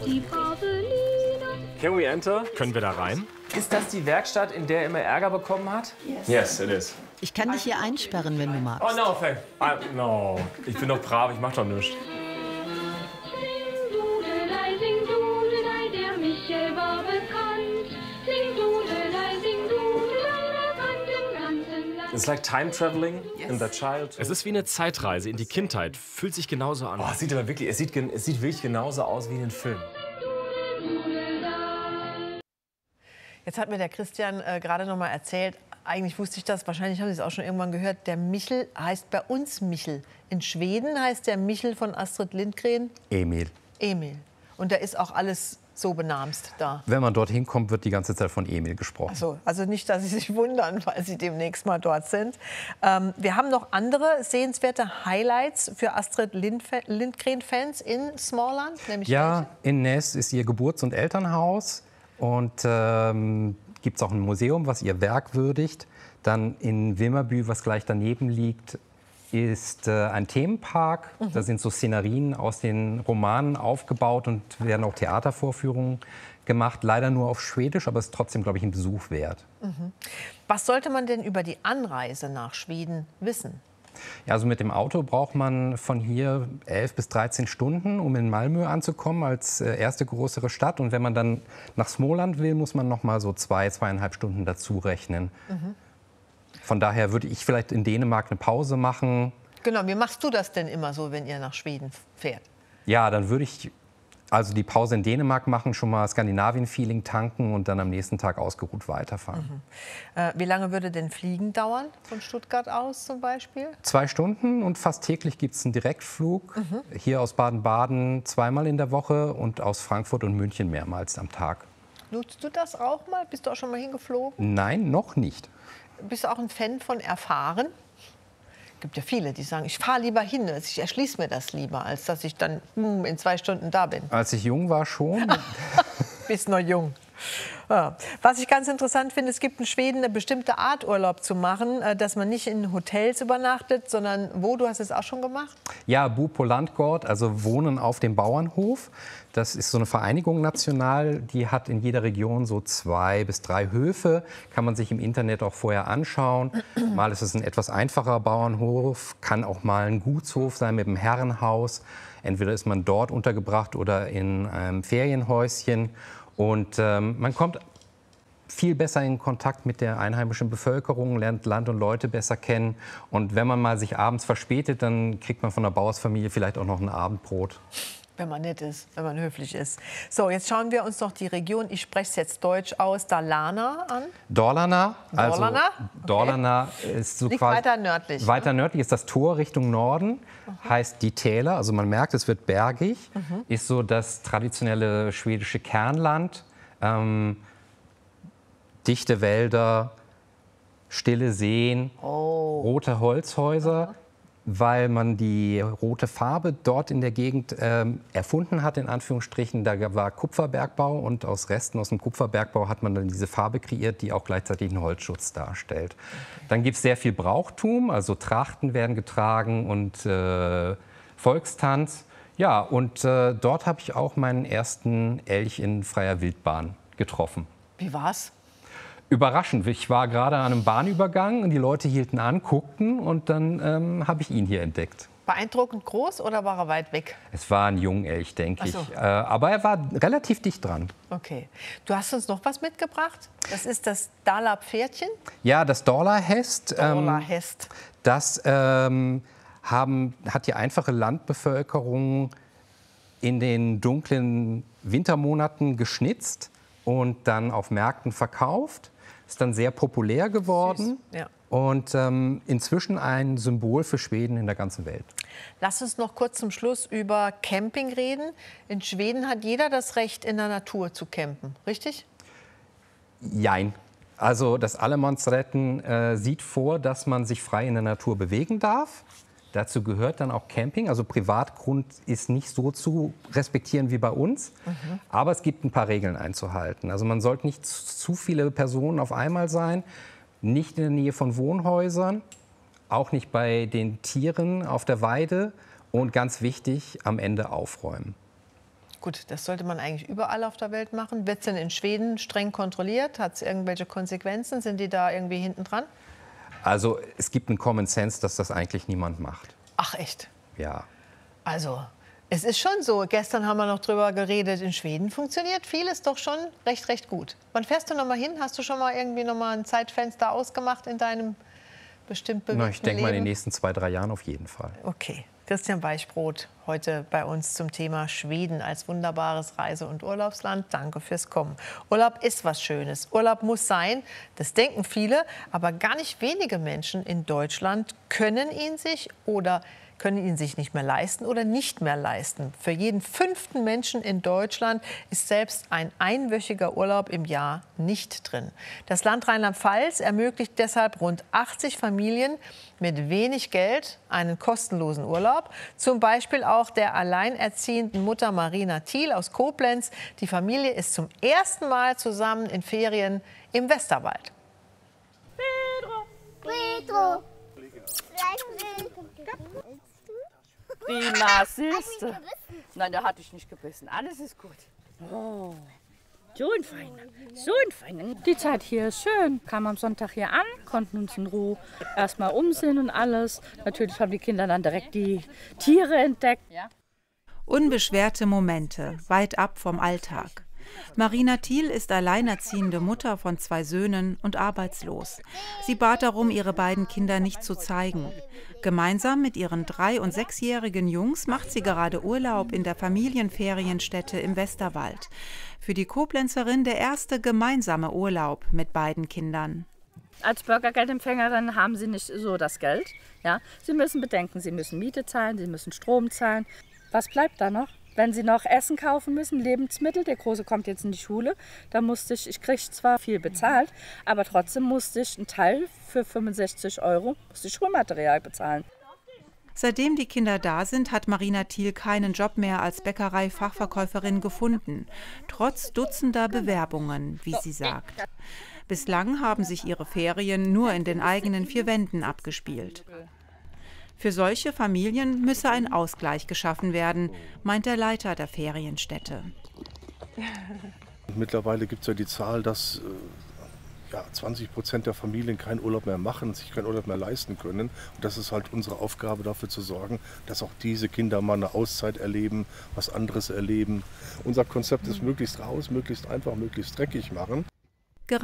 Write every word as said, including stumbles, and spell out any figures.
Die Fabelina. Can we enter? Können wir da rein? Ist das die Werkstatt, in der er immer Ärger bekommen hat? Yes, it is. Ich kann dich hier einsperren, wenn du magst. Oh no, thank. I, no, ich bin doch brav, ich mach doch nichts. Sing Dudelei, sing Dudelei, der Michel war bekannt. Sing Dudelei, sing Dudelei, der kannte im ganzen Land. It's like time traveling in the child. Es ist wie eine Zeitreise in die Kindheit. Fühlt sich genauso an. Oh, es sieht aber wirklich, es sieht, gen- es sieht wirklich genauso aus wie in den Filmen. Jetzt hat mir der Christian äh, gerade noch mal erzählt, eigentlich wusste ich das, wahrscheinlich haben Sie es auch schon irgendwann gehört, der Michel heißt bei uns Michel. In Schweden heißt der Michel von Astrid Lindgren Emil. Emil. Und da ist auch alles so benamst da. Wenn man dorthin kommt, wird die ganze Zeit von Emil gesprochen. Also, also nicht, dass Sie sich wundern, weil Sie demnächst mal dort sind. Ähm, wir haben noch andere sehenswerte Highlights für Astrid Lindf- Lindgren-Fans in Smallland. Nämlich Ja, in Ness ist ihr Geburts- und Elternhaus. Und ähm, gibt es auch ein Museum, was ihr Werk würdigt. Dann in Vimmerby, was gleich daneben liegt, ist äh, ein Themenpark. Mhm. Da sind so Szenerien aus den Romanen aufgebaut und werden auch Theatervorführungen gemacht. Leider nur auf Schwedisch, aber es ist trotzdem, glaube ich, ein Besuch wert. Mhm. Was sollte man denn über die Anreise nach Schweden wissen? Ja, also mit dem Auto braucht man von hier elf bis dreizehn Stunden, um in Malmö anzukommen als äh, erste größere Stadt. Und wenn man dann nach Småland will, muss man noch mal so zwei, zweieinhalb Stunden dazu rechnen. Mhm. Von daher würde ich vielleicht in Dänemark eine Pause machen. Genau, wie machst du das denn immer so, wenn ihr nach Schweden fährt? Ja, dann würde ich also die Pause in Dänemark machen, schon mal Skandinavien-Feeling tanken und dann am nächsten Tag ausgeruht weiterfahren. Mhm. Äh, wie lange würde denn Fliegen dauern, von Stuttgart aus zum Beispiel? Zwei Stunden und fast täglich gibt es einen Direktflug. Mhm. Hier aus Baden-Baden zweimal in der Woche und aus Frankfurt und München mehrmals am Tag. Nutzt du das auch mal? Bist du auch schon mal hingeflogen? Nein, noch nicht. Bist du auch ein Fan von Erfahren? Es gibt ja viele, die sagen, ich fahre lieber hin, ich erschließe mir das lieber, als dass ich dann hm, in zwei Stunden da bin. Als ich jung war, schon. Bist noch jung. Ja. Was ich ganz interessant finde, es gibt in Schweden eine bestimmte Art Urlaub zu machen, dass man nicht in Hotels übernachtet, sondern wo, du hast es auch schon gemacht? Ja, Bo på Landgård, also Wohnen auf dem Bauernhof. Das ist so eine Vereinigung national, die hat in jeder Region so zwei bis drei Höfe. Kann man sich im Internet auch vorher anschauen. Mal ist es ein etwas einfacher Bauernhof, kann auch mal ein Gutshof sein mit einem Herrenhaus. Entweder ist man dort untergebracht oder in einem Ferienhäuschen. Und ähm, man kommt viel besser in Kontakt mit der einheimischen Bevölkerung, lernt Land und Leute besser kennen. Und wenn man mal sich abends verspätet, dann kriegt man von der Bauersfamilie vielleicht auch noch ein Abendbrot. Wenn man nett ist, wenn man höflich ist. So, jetzt schauen wir uns noch die Region, ich spreche es jetzt deutsch aus, Dalarna an. Dalarna, also Dalarna? Dalarna ist so Liegt quasi weiter nördlich. Weiter nördlich ist das Tor Richtung Norden, mhm. heißt die Täler. Also man merkt, es wird bergig, mhm. ist so das traditionelle schwedische Kernland. Ähm, dichte Wälder, stille Seen, oh. rote Holzhäuser. Mhm. Weil man die rote Farbe dort in der Gegend ähm, erfunden hat, in Anführungsstrichen. Da war Kupferbergbau und aus Resten aus dem Kupferbergbau hat man dann diese Farbe kreiert, die auch gleichzeitig einen Holzschutz darstellt. Okay. Dann gibt es sehr viel Brauchtum, also Trachten werden getragen und äh, Volkstanz. Ja, und äh, dort habe ich auch meinen ersten Elch in freier Wildbahn getroffen. Wie war's? Überraschend. Ich war gerade an einem Bahnübergang und die Leute hielten an, guckten und dann ähm, habe ich ihn hier entdeckt. Beeindruckend groß oder war er weit weg? Es war ein Jungelch, denke ich. So. Äh, aber er war relativ dicht dran. Okay. Du hast uns noch was mitgebracht. Das ist das Dala-Pferdchen. Ja, das Dorla-Hest. Dorla-Hest. Ähm, das ähm, haben, hat die einfache Landbevölkerung in den dunklen Wintermonaten geschnitzt und dann auf Märkten verkauft. Ist dann sehr populär geworden. Ja. Und ähm, inzwischen ein Symbol für Schweden in der ganzen Welt. Lass uns noch kurz zum Schluss über Camping reden. In Schweden hat jeder das Recht, in der Natur zu campen, richtig? Jein. Also das Allemansrätten äh, sieht vor, dass man sich frei in der Natur bewegen darf. Dazu gehört dann auch Camping. Also Privatgrund ist nicht so zu respektieren wie bei uns. Mhm. Aber es gibt ein paar Regeln einzuhalten. Also man sollte nicht zu viele Personen auf einmal sein. Nicht in der Nähe von Wohnhäusern. Auch nicht bei den Tieren auf der Weide. Und ganz wichtig, am Ende aufräumen. Gut, das sollte man eigentlich überall auf der Welt machen. Wird es denn in Schweden streng kontrolliert? Hat es irgendwelche Konsequenzen? Sind die da irgendwie hinten dran? Also es gibt einen Common Sense, dass das eigentlich niemand macht. Ach echt? Ja. Also, es ist schon so. Gestern haben wir noch drüber geredet. In Schweden funktioniert vieles doch schon recht, recht gut. Wann fährst du noch mal hin? Hast du schon mal irgendwie noch mal ein Zeitfenster ausgemacht in deinem bestimmt bewegten Na, ich denke Leben? mal in den nächsten zwei, drei Jahren auf jeden Fall. Okay. Christian Weichbrot heute bei uns zum Thema Schweden als wunderbares Reise- und Urlaubsland. Danke fürs Kommen. Urlaub ist was Schönes. Urlaub muss sein. Das denken viele, aber gar nicht wenige Menschen in Deutschland können ihn sich oder können ihn sich nicht mehr leisten oder nicht mehr leisten. Für jeden fünften Menschen in Deutschland ist selbst ein einwöchiger Urlaub im Jahr nicht drin. Das Land Rheinland-Pfalz ermöglicht deshalb rund achtzig Familien mit wenig Geld einen kostenlosen Urlaub. Zum Beispiel auch der alleinerziehenden Mutter Marina Thiel aus Koblenz. Die Familie ist zum ersten Mal zusammen in Ferien im Westerwald. Pedro! Pedro! Prima, siehste. Nein, da hatte ich nicht gebissen. Alles ist gut. Oh, so ein feiner, so ein feiner. Die Zeit hier ist schön. Kamen am Sonntag hier an, konnten uns in Ruhe erstmal umsehen und alles. Natürlich haben die Kinder dann direkt die Tiere entdeckt. Ja. Unbeschwerte Momente, weit ab vom Alltag. Marina Thiel ist alleinerziehende Mutter von zwei Söhnen und arbeitslos. Sie bat darum, ihre beiden Kinder nicht zu zeigen. Gemeinsam mit ihren drei- und sechsjährigen Jungs macht sie gerade Urlaub in der Familienferienstätte im Westerwald. Für die Koblenzerin der erste gemeinsame Urlaub mit beiden Kindern. Als Bürgergeldempfängerin haben sie nicht so das Geld. Ja? Sie müssen bedenken, sie müssen Miete zahlen, sie müssen Strom zahlen. Was bleibt da noch? Wenn sie noch Essen kaufen müssen, Lebensmittel, der Große kommt jetzt in die Schule, da musste ich, ich kriege zwar viel bezahlt, aber trotzdem musste ich einen Teil für fünfundsechzig Euro, musste ich Schulmaterial bezahlen. Seitdem die Kinder da sind, hat Marina Thiel keinen Job mehr als Bäckerei-Fachverkäuferin gefunden, trotz dutzender Bewerbungen, wie sie sagt. Bislang haben sich ihre Ferien nur in den eigenen vier Wänden abgespielt. Für solche Familien müsse ein Ausgleich geschaffen werden, meint der Leiter der Ferienstätte. Mittlerweile gibt es ja die Zahl, dass äh, ja, zwanzig Prozent der Familien keinen Urlaub mehr machen, sich keinen Urlaub mehr leisten können. Und das ist halt unsere Aufgabe, dafür zu sorgen, dass auch diese Kinder mal eine Auszeit erleben, was anderes erleben. Unser Konzept ist möglichst raus, möglichst einfach, möglichst dreckig machen.